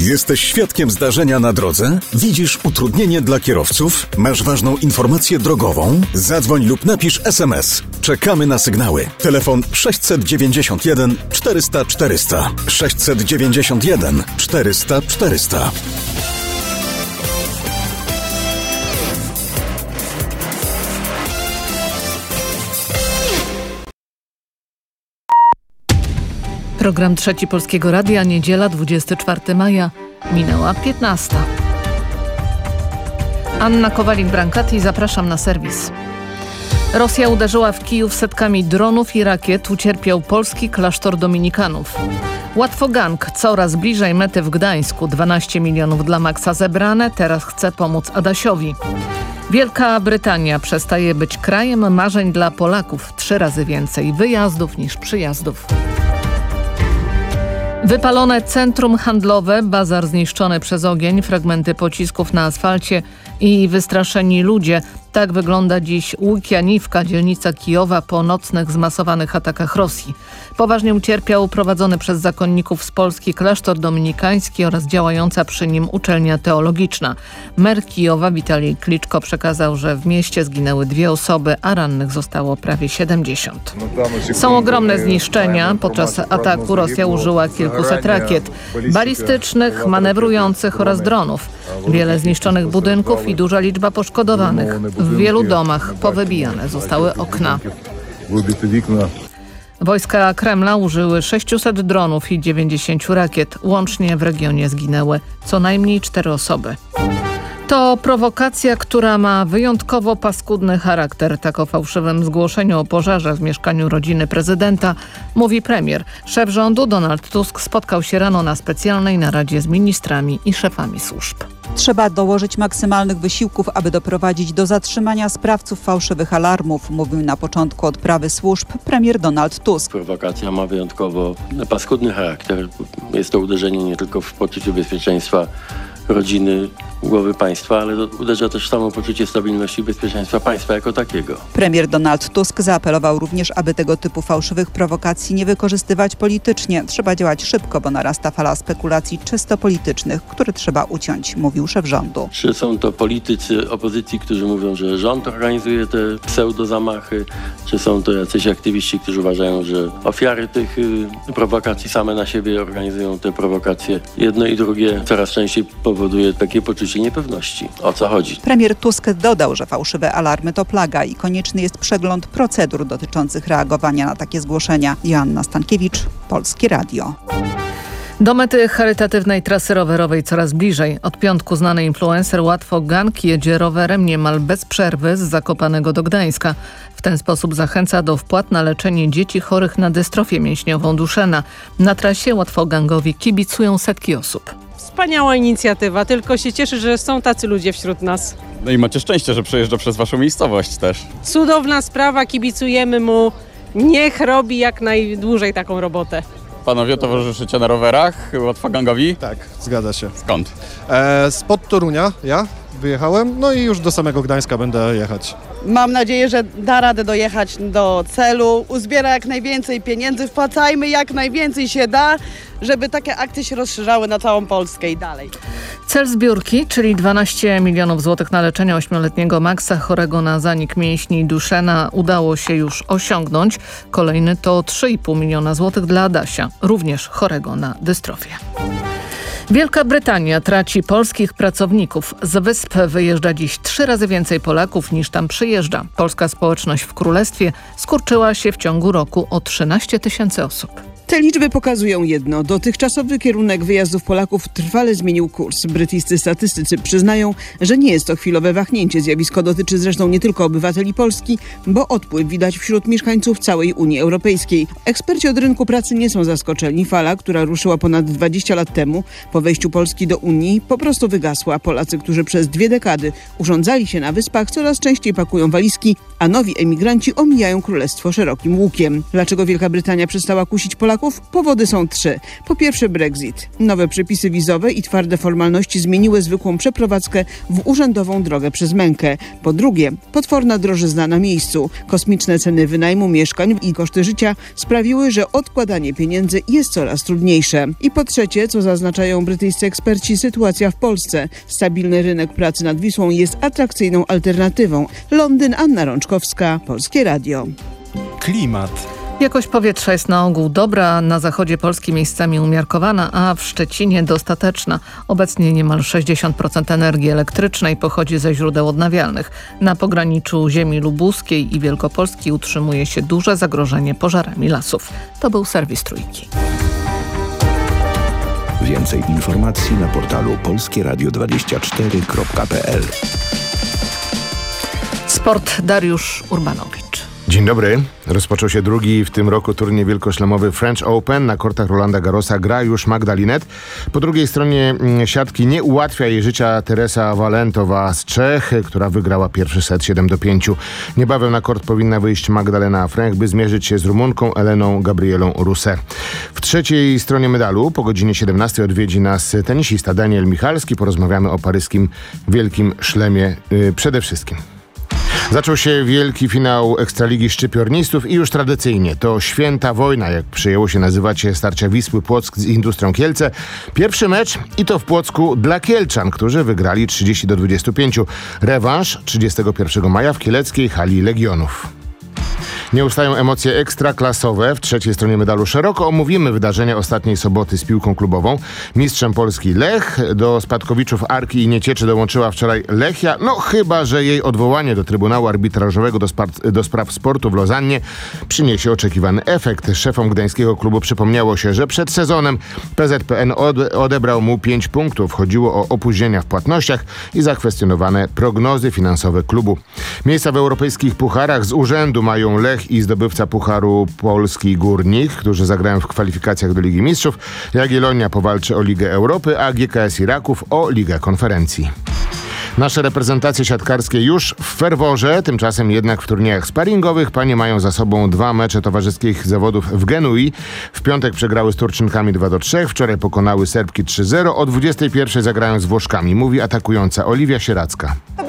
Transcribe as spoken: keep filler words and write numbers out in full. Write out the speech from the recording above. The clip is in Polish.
Jesteś świadkiem zdarzenia na drodze? Widzisz utrudnienie dla kierowców? Masz ważną informację drogową? Zadzwoń lub napisz es em es. Czekamy na sygnały. Telefon sześć dziewięć jeden czterysta czterysta. sześć dziewięć jeden czterysta czterysta. Program Trzeci Polskiego Radia, niedziela dwudziestego czwartego maja, minęła piętnasta. Anna Kowalik-Brankati, zapraszam na serwis. Rosja uderzyła w Kijów setkami dronów i rakiet, ucierpiał polski klasztor dominikanów. Łatwogang coraz bliżej mety w Gdańsku, dwanaście milionów dla Maxa zebrane, teraz chce pomóc Adasiowi. Wielka Brytania przestaje być krajem marzeń dla Polaków, trzy razy więcej wyjazdów niż przyjazdów. Wypalone centrum handlowe, bazar zniszczony przez ogień, fragmenty pocisków na asfalcie i wystraszeni ludzie. Tak wygląda dziś Łukianivka, dzielnica Kijowa, po nocnych zmasowanych atakach Rosji. Poważnie ucierpiał prowadzony przez zakonników z Polski klasztor dominikański oraz działająca przy nim uczelnia teologiczna. Mer Kijowa Witalij Kliczko przekazał, że w mieście zginęły dwie osoby, a rannych zostało prawie siedemdziesiąt. Są ogromne zniszczenia. Podczas ataku Rosja użyła kilkuset rakiet balistycznych, manewrujących oraz dronów. Wiele zniszczonych budynków i duża liczba poszkodowanych. W wielu domach powybijane zostały okna. Wojska Kremla użyły sześciuset dronów i dziewięćdziesięciu rakiet. Łącznie w regionie zginęły co najmniej cztery osoby. To prowokacja, która ma wyjątkowo paskudny charakter. Tak o fałszywym zgłoszeniu o pożarze w mieszkaniu rodziny prezydenta mówi premier. Szef rządu Donald Tusk spotkał się rano na specjalnej naradzie z ministrami i szefami służb. Trzeba dołożyć maksymalnych wysiłków, aby doprowadzić do zatrzymania sprawców fałszywych alarmów, mówił na początku odprawy służb premier Donald Tusk. Prowokacja ma wyjątkowo paskudny charakter. Jest to uderzenie nie tylko w poczucie bezpieczeństwa rodziny, głowy państwa, ale uderza też w samo poczucie stabilności i bezpieczeństwa państwa jako takiego. Premier Donald Tusk zaapelował również, aby tego typu fałszywych prowokacji nie wykorzystywać politycznie. Trzeba działać szybko, bo narasta fala spekulacji czysto politycznych, które trzeba uciąć, mówił szef rządu. Czy są to politycy opozycji, którzy mówią, że rząd organizuje te pseudozamachy, czy są to jacyś aktywiści, którzy uważają, że ofiary tych y, prowokacji same na siebie organizują te prowokacje. Jedno i drugie coraz częściej powoduje takie poczucie niepewności. O co chodzi? Premier Tusk dodał, że fałszywe alarmy to plaga i konieczny jest przegląd procedur dotyczących reagowania na takie zgłoszenia. Joanna Stankiewicz, Polskie Radio. Do mety charytatywnej trasy rowerowej coraz bliżej. Od piątku znany influencer Łatwogang jedzie rowerem niemal bez przerwy z Zakopanego do Gdańska. W ten sposób zachęca do wpłat na leczenie dzieci chorych na dystrofię mięśniową Duchenne. Na trasie Łatwogangowi kibicują setki osób. Wspaniała inicjatywa, tylko się cieszę, że są tacy ludzie wśród nas. No i macie szczęście, że przejeżdża przez waszą miejscowość też. Cudowna sprawa, kibicujemy mu. Niech robi jak najdłużej taką robotę. Panowie towarzyszycie na rowerach Łatwogangowi? Tak, zgadza się. Skąd? E, spod Torunia ja wyjechałem, no i już do samego Gdańska będę jechać. Mam nadzieję, że da radę dojechać do celu, uzbiera jak najwięcej pieniędzy, wpłacajmy jak najwięcej się da, żeby takie akcje się rozszerzały na całą Polskę i dalej. Cel zbiórki, czyli dwanaście milionów złotych na leczenie ośmioletniego Maxa chorego na zanik mięśni Duchenne, udało się już osiągnąć. Kolejny to trzy i pół miliona złotych dla Adasia, również chorego na dystrofię. Wielka Brytania traci polskich pracowników. Z wysp wyjeżdża dziś trzy razy więcej Polaków niż tam przyjeżdża. Polska społeczność w Królestwie skurczyła się w ciągu roku o trzynaście tysięcy osób. Te liczby pokazują jedno. Dotychczasowy kierunek wyjazdów Polaków trwale zmienił kurs. Brytyjscy statystycy przyznają, że nie jest to chwilowe wahnięcie. Zjawisko dotyczy zresztą nie tylko obywateli Polski, bo odpływ widać wśród mieszkańców całej Unii Europejskiej. Eksperci od rynku pracy nie są zaskoczeni. Fala, która ruszyła ponad dwadzieścia lat temu po wejściu Polski do Unii, po prostu wygasła. Polacy, którzy przez dwie dekady urządzali się na wyspach, coraz częściej pakują walizki, a nowi emigranci omijają królestwo szerokim łukiem. Dlaczego Wielka Brytania przestała kusić Polaków? Polaków? Powody są trzy. Po pierwsze Brexit. Nowe przepisy wizowe i twarde formalności zmieniły zwykłą przeprowadzkę w urzędową drogę przez mękę. Po drugie, potworna drożyzna na miejscu. Kosmiczne ceny wynajmu mieszkań i koszty życia sprawiły, że odkładanie pieniędzy jest coraz trudniejsze. I po trzecie, co zaznaczają brytyjscy eksperci, sytuacja w Polsce. Stabilny rynek pracy nad Wisłą jest atrakcyjną alternatywą. Londyn, Anna Rączkowska, Polskie Radio. Klimat. Jakość powietrza jest na ogół dobra, na zachodzie Polski miejscami umiarkowana, a w Szczecinie dostateczna. Obecnie niemal sześćdziesiąt procent energii elektrycznej pochodzi ze źródeł odnawialnych. Na pograniczu ziemi lubuskiej i Wielkopolski utrzymuje się duże zagrożenie pożarami lasów. To był serwis Trójki. Więcej informacji na portalu polskie radio dwadzieścia cztery kropka p l. Sport, Dariusz Urbanowicz. Dzień dobry. Rozpoczął się drugi w tym roku turniej wielkoszlemowy French Open. Na kortach Rolanda Garrosa gra już Magda Linette. Po drugiej stronie siatki nie ułatwia jej życia Teresa Walentowa z Czech, która wygrała pierwszy set siedem do pięciu. Niebawem na kort powinna wyjść Magdalena Fręch, by zmierzyć się z Rumunką Eleną Gabrielą Rousset. W trzeciej stronie medalu po godzinie siedemnastej odwiedzi nas tenisista Daniel Michalski. Porozmawiamy o paryskim Wielkim Szlemie yy, przede wszystkim. Zaczął się wielki finał Ekstraligi Szczypiornistów i już tradycyjnie to święta wojna, jak przyjęło się nazywać starcia Wisły Płock z Industrią Kielce. Pierwszy mecz i to w Płocku dla Kielczan, którzy wygrali trzydzieści do dwudziestu pięciu. Rewanż trzydziestego pierwszego maja w kieleckiej hali Legionów. Nie ustają emocje ekstraklasowe. W trzeciej stronie medalu szeroko omówimy wydarzenia ostatniej soboty z piłką klubową. Mistrzem Polski Lech. Do spadkowiczów Arki i Niecieczy dołączyła wczoraj Lechia. No chyba, że jej odwołanie do Trybunału Arbitrażowego do, spar- do spraw sportu w Lozannie przyniesie oczekiwany efekt. Szefom gdańskiego klubu przypomniało się, że przed sezonem P Z P N od- odebrał mu pięć punktów. Chodziło o opóźnienia w płatnościach i zakwestionowane prognozy finansowe klubu. Miejsca w europejskich pucharach z urzędu mają Lech i zdobywca Pucharu Polski Górnik, którzy zagrają w kwalifikacjach do Ligi Mistrzów. Jagiellonia powalczy o Ligę Europy, a G K S i Raków o Ligę Konferencji. Nasze reprezentacje siatkarskie już w ferworze, tymczasem jednak w turniejach sparingowych panie mają za sobą dwa mecze towarzyskich zawodów w Genui. W piątek przegrały z Turczynkami dwa do trzech, wczoraj pokonały Serbki trzy zero, o dwudziestej pierwszej zagrają z Włoszkami, mówi atakująca Oliwia Sieracka.